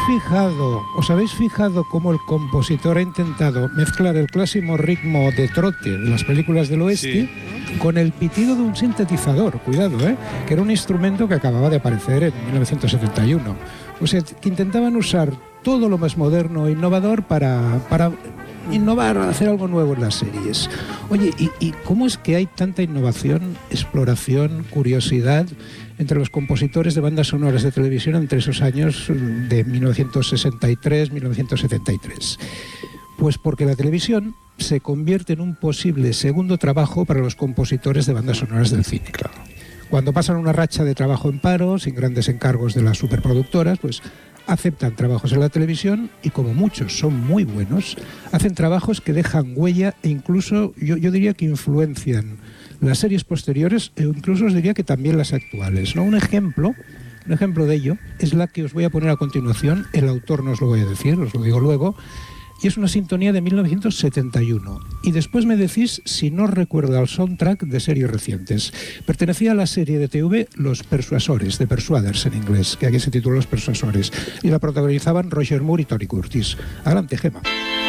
fijado cómo el compositor ha intentado mezclar el clásico ritmo de trote de las películas del oeste con el pitido de un sintetizador? Cuidado, que era un instrumento que acababa de aparecer en 1971. O sea, que intentaban usar todo lo más moderno e innovador para innovar, hacer algo nuevo en las series. Oye, ¿y cómo es que hay tanta innovación, exploración, curiosidad entre los compositores de bandas sonoras de televisión entre esos años de 1963-1973? Pues porque la televisión se convierte en un posible segundo trabajo para los compositores de bandas sonoras del cine. Claro. Cuando pasan una racha de trabajo en paro, sin grandes encargos de las superproductoras, pues aceptan trabajos en la televisión y, como muchos son muy buenos, hacen trabajos que dejan huella e incluso, yo diría que influencian las series posteriores e incluso os diría que también las actuales, ¿no? Un ejemplo de ello es la que os voy a poner a continuación. El autor no os lo voy a decir, os lo digo luego, y es una sintonía de 1971. Y después me decís si no recuerda al soundtrack de series recientes. Pertenecía a la serie de TV Los Persuasores, de Persuaders en inglés, que aquí se tituló Los Persuasores, y la protagonizaban Roger Moore y Tony Curtis. Adelante, Gemma.